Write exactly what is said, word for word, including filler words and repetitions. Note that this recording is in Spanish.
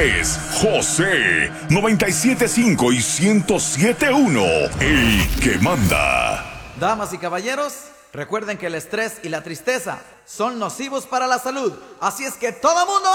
es José noventa y siete punto cinco y ciento siete punto uno, el que manda. Damas y caballeros, recuerden que el estrés y la tristeza son nocivos para la salud. Así es que todo mundo